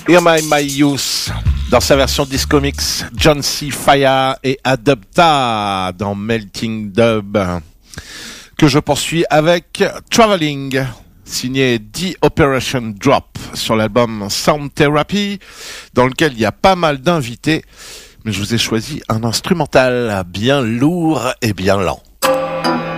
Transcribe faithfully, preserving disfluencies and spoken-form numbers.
Hear My My Youth, dans sa version disco mix, John C. Fire et Adopta dans Melting Dub, que je poursuis avec Traveling, signé The Operation Drop sur l'album Sound Therapy, dans lequel il y a pas mal d'invités, mais je vous ai choisi un instrumental bien lourd et bien lent.